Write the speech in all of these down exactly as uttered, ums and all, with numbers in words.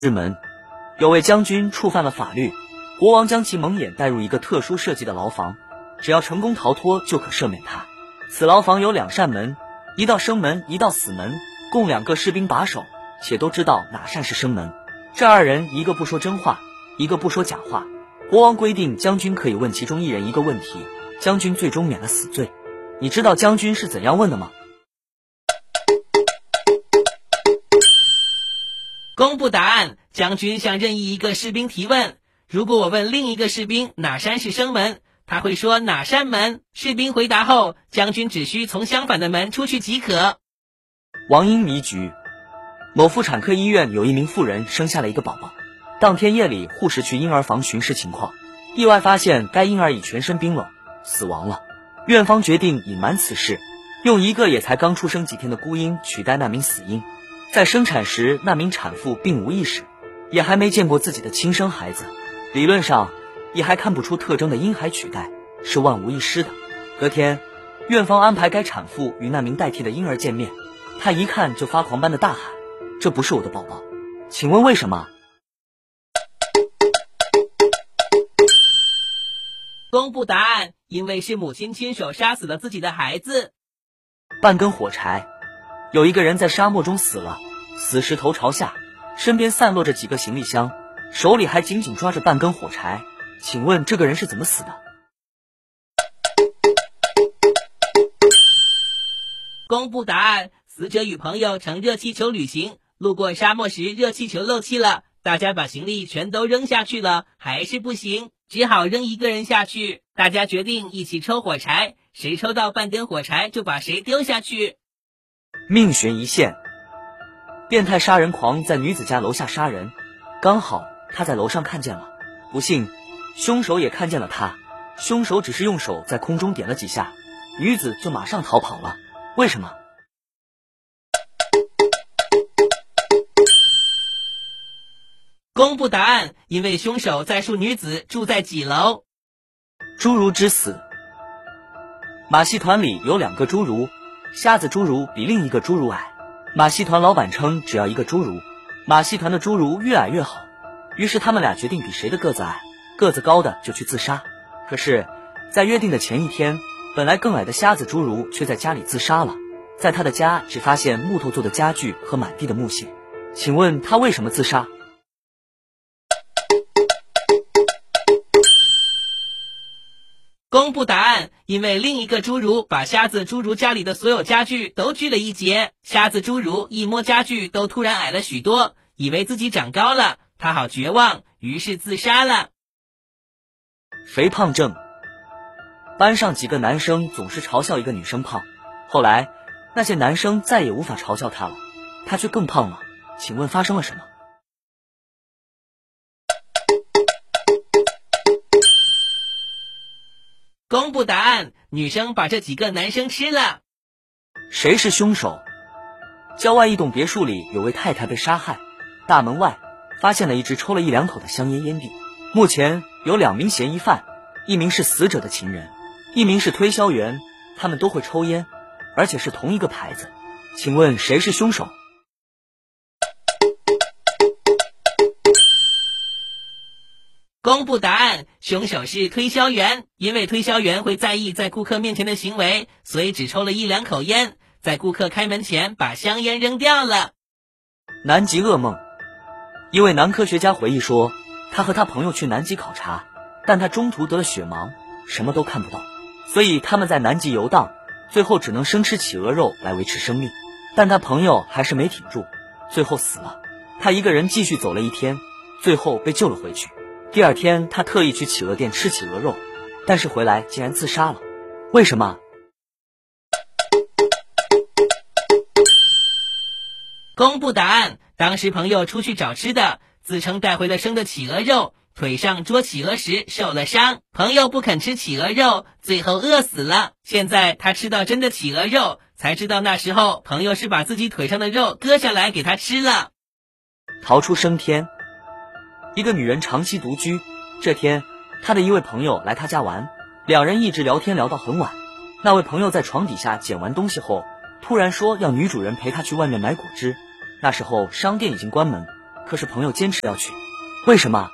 日门，有位将军触犯了法律，国王将其蒙眼带入一个特殊设计的牢房，只要成功逃脱就可赦免他。此牢房有两扇门，一道生门，一道死门，共两个士兵把守，且都知道哪扇是生门。这二人一个不说真话，一个不说假话。国王规定将军可以问其中一人一个问题，将军最终免了死罪。你知道将军是怎样问的吗？ 公布答案，将军向任意一个士兵提问。如果我问另一个士兵哪扇是生门，他会说哪扇门。士兵回答后，将军只需从相反的门出去即可。 王婴谜局。某妇产科医院有一名妇人生下了一个宝宝，当天夜里护士去婴儿房巡视情况，意外发现该婴儿已全身冰冷，死亡了。院方决定隐瞒此事，用一个也才刚出生几天的孤婴取代那名死婴。在生产时，那名产妇并无意识，也还没见过自己的亲生孩子，理论上也还看不出特征的婴孩取代是万无一失的。隔天，院方安排该产妇与那名代替的婴儿见面，她一看就发狂般的大喊：“这不是我的宝宝，请问为什么？” 公布答案，因为是母亲亲手杀死了自己的孩子。 半根火柴。有一个人在沙漠中死了，死时头朝下，身边散落着几个行李箱，手里还紧紧抓着半根火柴。请问这个人是怎么死的？ 公布答案，死者与朋友乘热气球旅行，路过沙漠时热气球漏气了，大家把行李全都扔下去了，还是不行，只好扔一个人下去。大家决定一起抽火柴，谁抽到半根火柴就把谁丢下去。 命悬一线。变态杀人狂在女子家楼下杀人，刚好他在楼上看见了，不幸凶手也看见了他，凶手只是用手在空中点了几下，女子就马上逃跑了。为什么？ 公布答案，因为凶手在述女子住在几楼。 侏儒之死。马戏团里有两个侏儒，瞎子侏儒比另一个侏儒矮，马戏团老板称只要一个侏儒，马戏团的侏儒越矮越好，于是他们俩决定比谁的个子矮，个子高的就去自杀。可是在约定的前一天，本来更矮的瞎子侏儒却在家里自杀了，在他的家只发现木头做的家具和满地的木屑。请问他为什么自杀？ 公布答案，因为另一个侏儒把瞎子侏儒家里的所有家具都锯了一截，瞎子侏儒一摸家具都突然矮了许多，以为自己长高了，他好绝望，于是自杀了。 肥胖症。班上几个男生总是嘲笑一个女生胖，后来那些男生再也无法嘲笑她了，她却更胖了。请问发生了什么？ 公布答案，女生把这几个男生吃了。 谁是凶手？郊外一栋别墅里有位太太被杀害，大门外发现了一只抽了一两口的香烟烟蒂。目前有两名嫌疑犯，一名是死者的情人，一名是推销员，他们都会抽烟，而且是同一个牌子。请问谁是凶手？ 公布答案，凶手是推销员，因为推销员会在意在顾客面前的行为，所以只抽了一两口烟，在顾客开门前把香烟扔掉了。 南极噩梦。一位男科学家回忆说，他和他朋友去南极考察，但他中途得了血盲，什么都看不到，所以他们在南极游荡，最后只能生吃企鹅肉来维持生命。但他朋友还是没挺住，最后死了。他一个人继续走了一天，最后被救了回去。第二天他特意去企鹅店吃企鹅肉，但是回来竟然自杀了。为什么？ 公布答案，当时朋友出去找吃的，自称带回了生的企鹅肉，腿上捉企鹅时受了伤，朋友不肯吃企鹅肉，最后饿死了。现在他吃到真的企鹅肉，才知道那时候朋友是把自己腿上的肉割下来给他吃了。 逃出升天。一个女人长期独居，这天她的一位朋友来她家玩，两人一直聊天聊到很晚。那位朋友在床底下捡完东西后，突然说要女主人陪他去外面买果汁。那时候商店已经关门， 可是朋友坚持要去，为什么？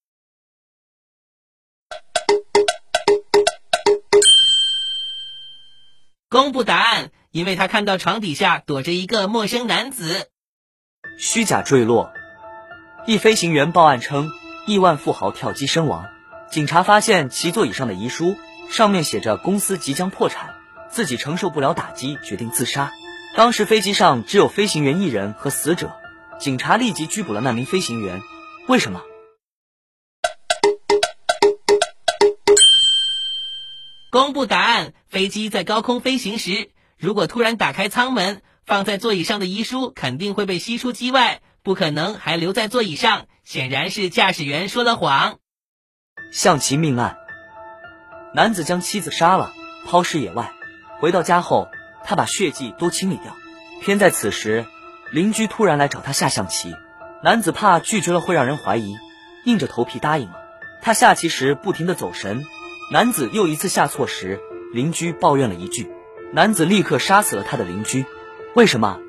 公布答案，因为他看到床底下躲着一个陌生男子。 虚假坠落。一飞行员报案称，亿万富豪跳机身亡。警察发现其座椅上的遗书，上面写着公司即将破产，自己承受不了打击，决定自杀。当时飞机上只有飞行员一人和死者，警察立即拘捕了那名飞行员。为什么？ 公布答案，飞机在高空飞行时，如果突然打开舱门，放在座椅上的遗书肯定会被吸出机外，不可能还留在座椅上，显然是驾驶员说了谎。 象棋命案。男子将妻子杀了，抛尸野外，回到家后，他把血迹都清理掉。偏在此时，邻居突然来找他下象棋，男子怕拒绝了会让人怀疑，硬着头皮答应了。他下棋时不停地走神，男子又一次下错时，邻居抱怨了一句，男子立刻杀死了他的邻居。为什么？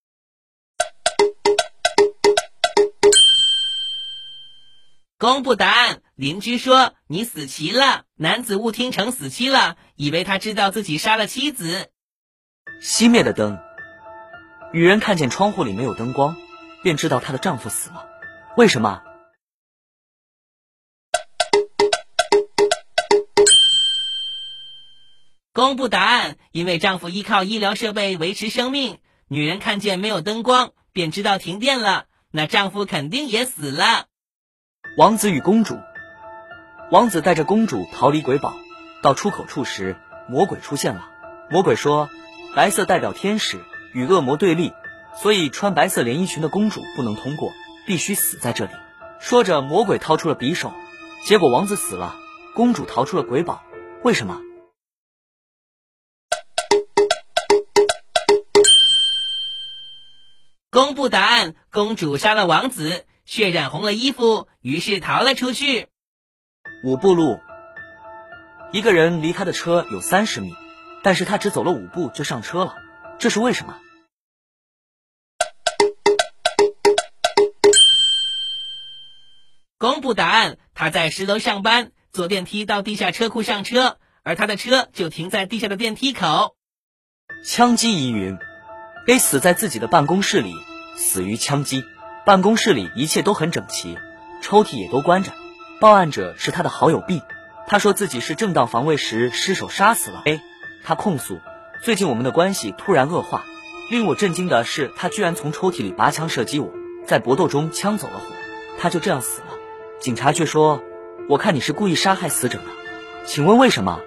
公布答案，邻居说你死棋了，男子误听成死期了，以为他知道自己杀了妻子。 熄灭的灯。女人看见窗户里没有灯光，便知道她的丈夫死了。为什么？ 公布答案，因为丈夫依靠医疗设备维持生命，女人看见没有灯光，便知道停电了，那丈夫肯定也死了。 王子与公主。王子带着公主逃离鬼堡，到出口处时，魔鬼出现了。魔鬼说，白色代表天使，与恶魔对立，所以穿白色连衣裙的公主不能通过，必须死在这里。说着，魔鬼掏出了匕首，结果王子死了，公主逃出了鬼堡。为什么？ 公布答案，公主杀了王子，血染红了衣服，于是逃了出去。 五步路。一个人离他的车有三十米，但是他只走了五步就上车了，这是为什么？ 公布答案，他在十楼上班，坐电梯到地下车库上车，而他的车就停在地下的电梯口。 枪击疑云。A 死在自己的办公室里，死于枪击。办公室里一切都很整齐，抽屉也都关着。报案者是他的好友 B， 他说自己是正当防卫时失手杀死了 A。 他控诉，最近我们的关系突然恶化，令我震惊的是他居然从抽屉里拔枪射击我，在搏斗中枪走了火，他就这样死了。警察却说，我看你是故意杀害死者的，请问为什么？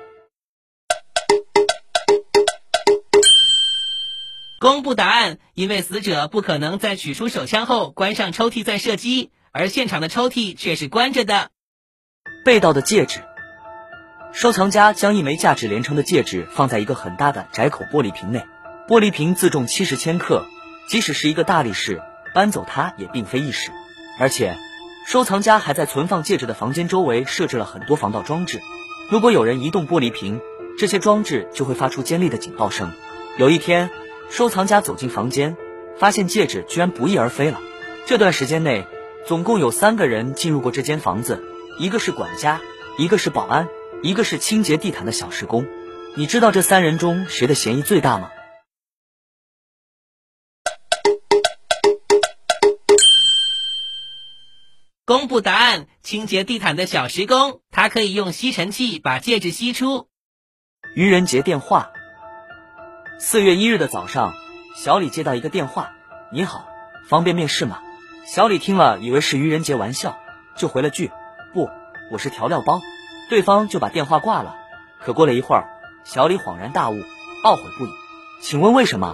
公布答案，因为死者不可能在取出手枪后关上抽屉再射击，而现场的抽屉却是关着的。 被盗的戒指。收藏家将一枚价值连城的戒指放在一个很大的窄口玻璃瓶内，玻璃瓶自重七十千克，即使是一个大力士搬走它也并非易事。而且收藏家还在存放戒指的房间周围设置了很多防盗装置，如果有人移动玻璃瓶，这些装置就会发出尖利的警报声。有一天，收藏家走进房间，发现戒指居然不翼而飞了。这段时间内，总共有三个人进入过这间房子，一个是管家，一个是保安，一个是清洁地毯的小时工。你知道这三人中谁的嫌疑最大吗？ 公布答案，清洁地毯的小时工，他可以用吸尘器把戒指吸出。 愚人节电话。四月一日的早上，小李接到一个电话，你好，方便面试吗？小李听了以为是愚人节玩笑，就回了句，不，我是调料包。对方就把电话挂了。可过了一会儿，小李恍然大悟，懊悔不已。请问为什么？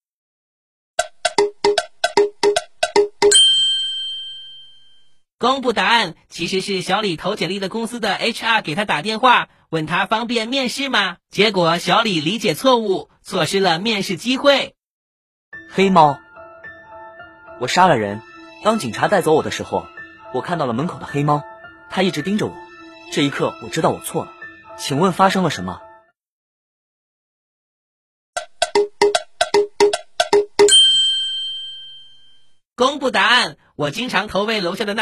公布答案，其实是小李投简历的公司的 H R 给他打电话，问他方便面试吗？结果小李理解错误，错失了面试机会。 黑猫。我杀了人，当警察带走我的时候，我看到了门口的黑猫，它一直盯着我。这一刻我知道我错了，请问发生了什么？ 公布答案， 我经常投喂楼下的